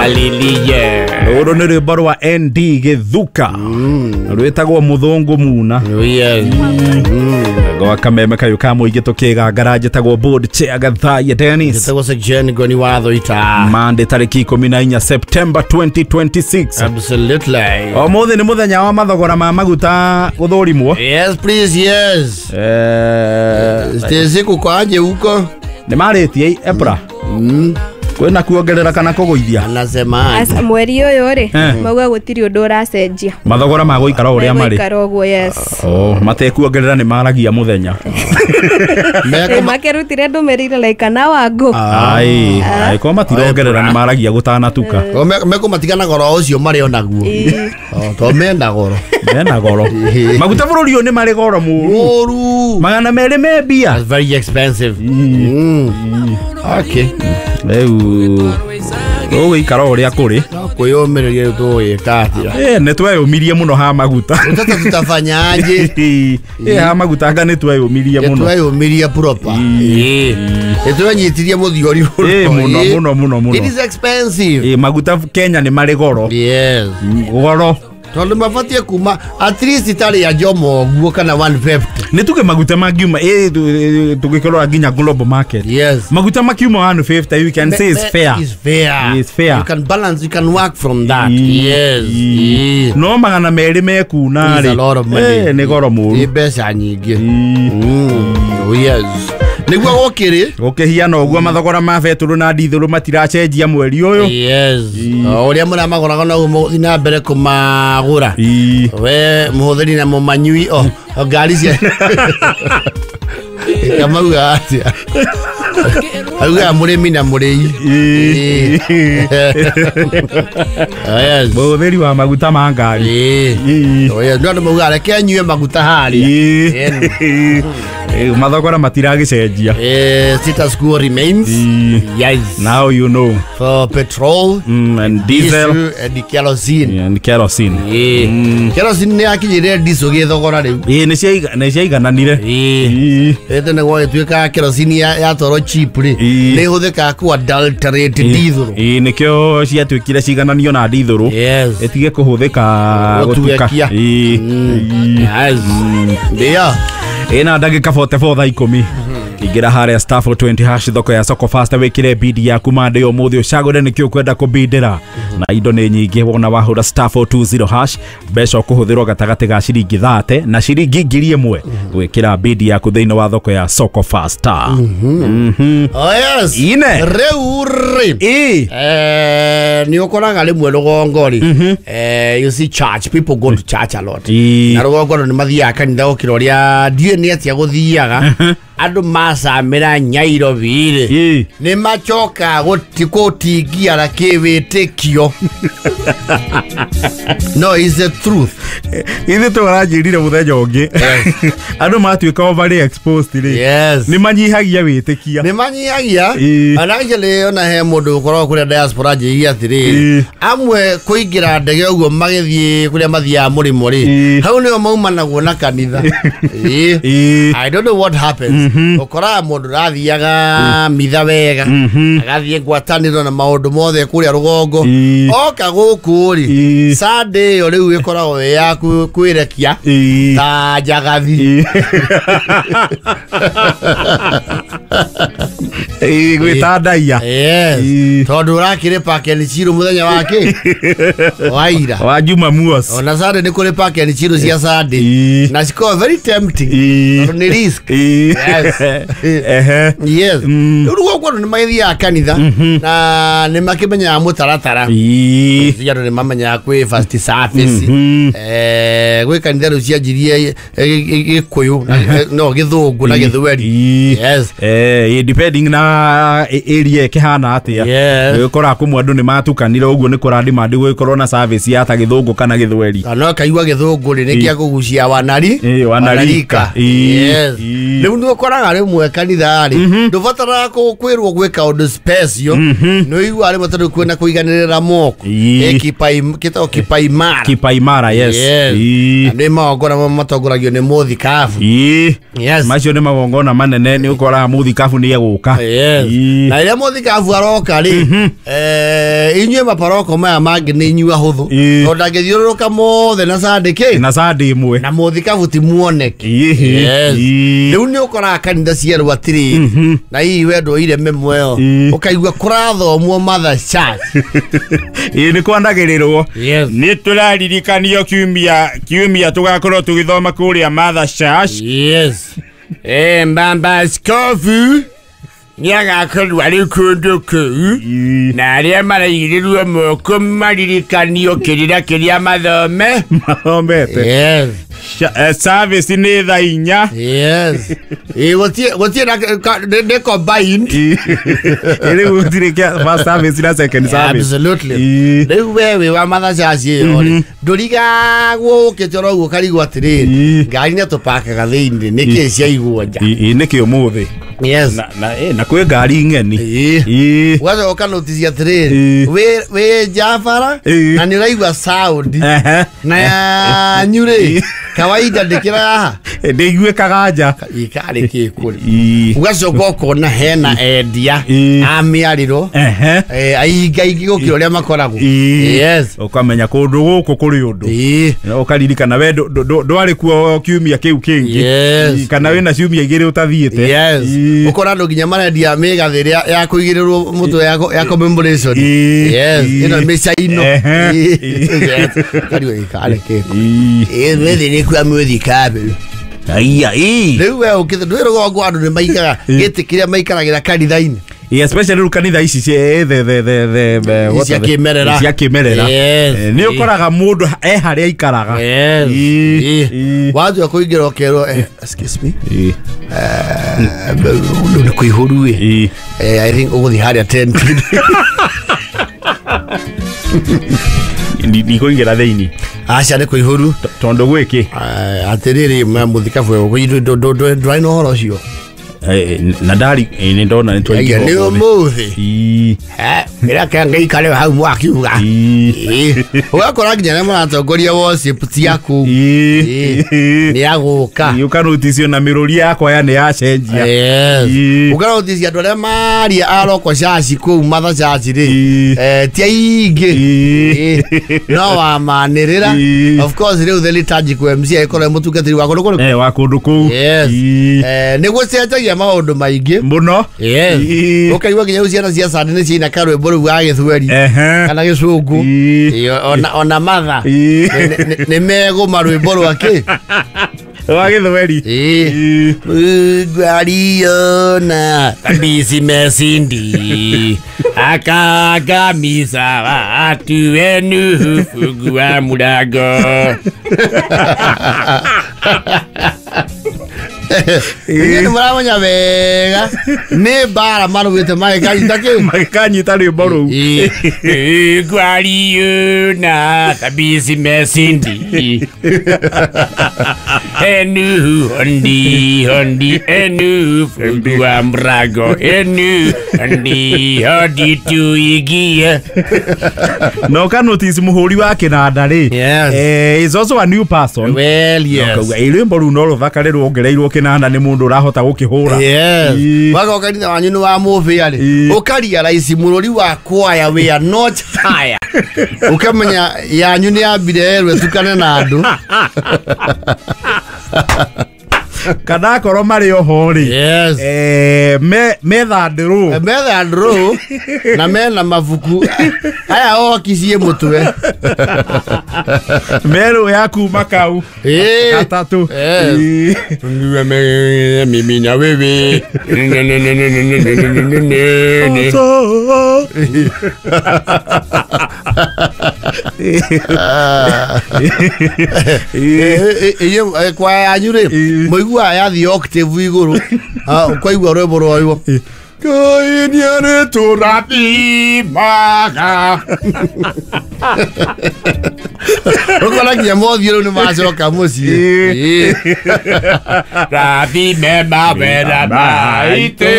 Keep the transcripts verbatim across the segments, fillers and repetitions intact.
Hallelujah. Oro nere barwa N D Githuka. Rwetagwo muthungu muna. Yes. Go kameme kayo kamo igitukiga garage tagwo board chair Gathai Dennis. Gitagwo section goni watho ita. Monday tariki kumi na inya September twenty twenty-six. Absolutely. O muthi ni muthenya wa mathogora ma maguta guthurimwo. Yes please, yes. Eh, stezi kukaje huko? Ni maritie Epra. Mm. Kwena kuongerera kana kugoithia. Anasema asa mweri uyu ri mauga gutiri undu uracenjia. Mathogora ma guikara uria mari. Guikara uguo, yes. Oh, matekuongerera ni maragia muthenya. Makerutire ndumirire like na wangu. Ai, ai ko matirongerera ni maragia gutanatuka. meko matigana goro ucio mari onaguo. Oh, to menda goro. Mena goro. Maguta bururi oni mari goro mu. Goro. Magana mere me bia. That's very expensive. Mm. Okay. Eu Owe ikara uria kuri. Kuyomereria tu yekatira. Eh, netweyumirie muno ha maguta. Utata tutafanyaje? Eh, ha maguta ga netweyumirie muno. Netweyumirie proper. Eh. Netwenyitirie muthiori muno. Eh, muno muno muno muno. It is expensive. Eh, maguta Kenya ni mari goro. Yes. Goro. Tondu mafatie kuma at least tari ya jomo guo kana one fifty. Nituke maguta magiuma eh tugikorwa ginya global market. Yes. Maguta makiuma one fifty you can say is fair. Is fair. Is fair. You can balance, you can work from that. E, yes. E. No magana meri meku na ri. A lot of money. Eh ni goro muru. Ni besa nyingi. Mm. Oh yes. Niguo gukiri gukihiana uguo mathogora ma beturu na ndithuru matiracenjia mweri uyu. Yes. Uria mura magora na umo ina mbere kumagura. We muhuthiri na mumanyui o ngari cia kamauga atia auga murimi na murei. Yes. Muhuthiri wa maguta ma ngari. Oya ndo mauga reke nyue maguta hari. Eh, mathogora matiragicenjia. Eh, status quo remains. Yes. Now you know. For petrol mm, and diesel and kerosene. Yeah, and kerosene. Eh. Mm. Kerosene ni akinyire diesel githogora riu. Eh, ni cia ni cia igananire. Eh. Ete ne gwa tuika kerosene ya, ya toro cheap ri. Ni huthika ku adulterate diesel. Eh, nikio cia tuikire cigananio na diesel. Yes. Etige kuhuthika gutuka. Eh. Yes. Ndio. Ena ndagika forty-four thaa ikumi. Ingira haria star four twenty hash thoko ya soko fasta wikire bidi ya kumande umuthi ucagure nikio kwenda kubindira na indo ni nyingi wona wahura star four twenty hash beca kuhuthirwo gatagati ga ciringi thirty na ciringi ngiri imwe wikira bidi ya kutheino wa thoko ya soko fasta. Mhm. Oh yes. Ine reuri eh eh ni ukoraga rimwe rugongori. Eh you see church, people go to church a lot. Na rugongori ni mathia kanitha gukira uria die ni atia guthiaga andu masamira nyairo vire ni machoka gutikutingia la kiwitikio. No, is the truth. Ithe twarajirire muthenya ungi andu matuika overly exposed ri. Yes. Ni manyihagia witikia. Ni manyihagia. Anajele ona he mundu ukoro kuri diaspora njigia atiri amwe kuingira ndege uguo magithie kuria mathia murimo ri hau ni maumanaguo na kanitha. I don't know what happens. Ukora mundu rathiaga mitha wega agathie ngwataniro na maundu mothe kuria rugongo oka guku ri Sunday yo riu ikoragwo ya kwirekia ta njagathi. Eh gwita ndaia. Yes. Tondu rakire pakeni chiro muthenya wake waira wa juma muos. Ona Sunday ni kuri pakeni chiro cia Sunday na ciko very tempting. Ni risk. Yes. Eh. Yes. Rugo kwa ni maithia kanitha na ni makimenya mutaratara. Cia ni mamenya kwi first service. Eh gwi kanitha ru cia njirie gikuyu no githungu na githweri. Yes. Eh depending na area kihana atia. Yes. Gukora kumwe andu ni matukanire uguo ni kurandi mandi gukorwo na service ya ta githungu kana githweri. Ano kaigwa githungu ni kia kugucia wanari. Eh wanarika. Yes. Riu ndio ukoraga rimwe kanitha ri ndubatara kwirwo gwika undu special no igwa ari matatu kwena kuiganirira moko ekipa kita kipa imara kipa imara yes ndi magongona matongoragio ni muthi kafu yes macio ni magongona manene ni ukora muthi kafu ni eguka na ile muthi kafu aroka ri eh inywe maparoko maya mangi ni nyua huthu ondagithiururuka mothe na sandike na sandi imwe na muthi kafu ti muoneke riu ni ukora kanitha cieru atiri na hii wendo ile memweo ukaigua kurathomwo mother church ii ni kwandagirirwo ni turaririkanio kiumia kiumia tugakorwo tugithoma kuria mother church yes eh mbamba skofu nyagakorwo ari kundu kuu na aria maraigiriruo moko maririkanio kirira kiria mathome mathomete yes service ni thaa inya yes eh gotie gotie na de combined iri gutire kia first service na second service absolutely riu wewe wa mathacaci yo ndurigagwo kitoro guo karigwo atiriri ngari ne tupakaga thiini niki cia igwonja i niki umuthi yes na na eh na kwe ngari ngeni eh waza ukanotisia atiriri we we Jafara na ni raigwa sound na ya nyure kawaida ndikira haha ndigwe kaganja ikari kikuri ugacoka ukona hena endia amiariro eh ainga ingi gukira uria makoragwo yes ukamenya kundu guku kuri undu ukaririkana we ndwari kuo kiumia kiu kingi kana wina ciumia igiri utathiite yes ukora ndo nginya marendia migathi ria ya kuigirirwo mutwe yako ya commemoration yes ino micaino kariwe ikare kikuri eh wethi ni kwa mwethi kabe aya ii riu we ukithe ndwirwo ngo andu ni maikaga giti kiria maikaragira kanitha-ini especially rukanitha ici cie the the the the what cia kimerera cia kimerera ni ukoraga mundu eh haria ikaraga watu akuingira okero excuse me eh ni kuihuru eh I think uguthi haria tent ni kuingira thiini acha ni kuihuru tondo gwiki atiriri muthikafu ndo ndo ndo ndo no horo cio na ndari ni ndona ni twenty ni umuthi eh ira kanga ikale hau mwakiuga ugakora nginya na maratongoria worship ciaku ni aguka ukanutithio na miruri yakwa ya ni acenjia ukanutithia andu aria maria aroko caci kuu matha caci ri eh ti aingi no wa manirira of course riu the liturgical M C ikore mutungatiri wa kundu eh wa kundu kuu eh ni gucenjagia maundu maingi muno ukaigua nginya ciana cia sande ni ciina karwimbo riu ga githweri kana gicungu ona ona matha ni mego marwimbo rwake wa githweri gwariona kabisi mesindi akaga misa watu wenu fungua mulango Ini muramonya wega ni bara maruwite magikanyita ki magikanyita rwimbo ruu gwariona kabisi mesindi enu hondi hondi enu fungua murago enu hondi hondi tuigie no kanotice muhuri wa kinanda ri eh is also a new person well yes no rwimbo ruu no ruthakarerwo ongereirwo kinanda ni mundu urahota gukihura yes waga kanitha wanyu ni wa muvia ri ukaria raisi mururi wa kwaya we are not higher ukamenya yanyu ni ambire rwe tukane na andu kana koro mari ohori yes eh me methandru methandru na mena mavuku aya okicie mutwe meru yaku makau eh katatu ndiwe me mimi na wewe eh kwa anyure moigua ya the octave iguru kwa igua rwimbo rwayo Kainiane turapi maga Ukona kinya mothio ni macoka mucii. Rathi mema bena maite.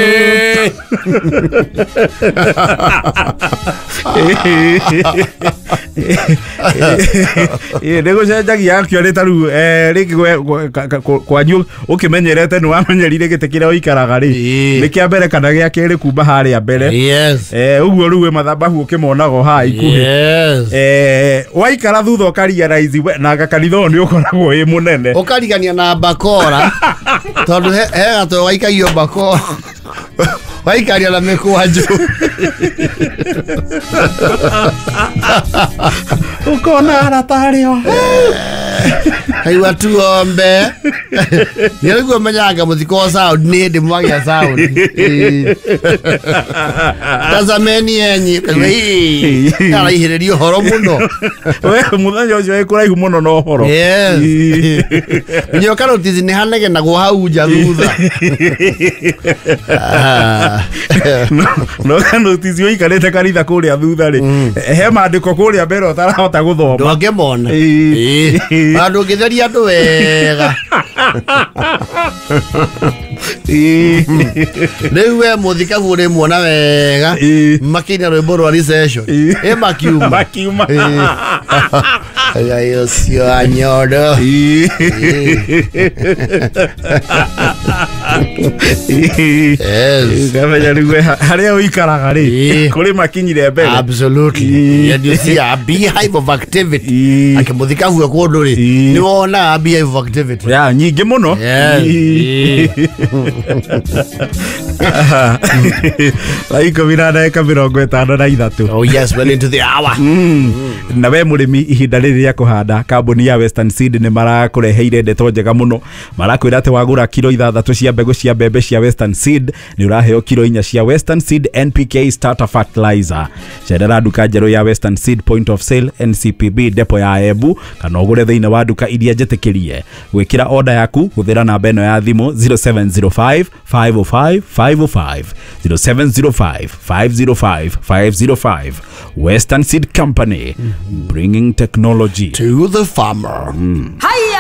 Eh nego cenjagia akio ri taru eh riki kwanyu ukimenyerete ni wamenyerire gite kiria uikaraga ri ni kia mbere kana gia kiri kumba haria mbere. Yes. Eh uguo ruwe mathabahu ukimonago ha ikuhi. Yes. Eh waikara thutha ukaria raizi na gakanitho ni ukoragwo i munene ukarigania na bakora tondu he gato waikagio bakora waikaria na mekwanju ukona aratario aiwa tuombe niriguo menyaga muthiko sound ni ndi mwagia sound tazameni enyi kana ihiririo horo muno we muthenya ucio ikuraihu muno no horo. Yes. Nyo kana utizi ni hanege na go hau nja thutha no kana utizi uikarete kanitha kuria thutha ri he mandiko kuria mbere utarahota guthoma ndongemona eh andu ngitheria andu wega riu we muthikabu uri muona wega makina rwimbo rwa recession e makiuma makiuma ayo sio anyodo yes gamenya riu haria uikaraga ri kuri makinyire mbere. Absolutely. And you see a beehive of activity akimuthikabu kundu ri ni wona a beehive of activity ya nyingi muno. Laiko mirada eka mirongo itano na ithatu. Oh yes, well into the hour. Na we murimi ihinda riri ria kuhanda kambuni ya Western Seed ni marakureheire ndeto njega muno. Marakwira ati wagura kilo ithathatu cia mbegu cia mbembe cia Western Seed ni uraheo kilo inya cia Western Seed N P K starter fertilizer. Cerera duka njeru ya Western Seed point of sale N C P B depo ya Embu kana ugure thiine wa duka iria njetikirie. Gwikira order yaku huthira namba eno ya thimu zero seven zero five five oh five five oh five zero seven zero five five oh five five oh five. Western Seed Company, mm-hmm. bringing technology to the farmer. Mm. Hi.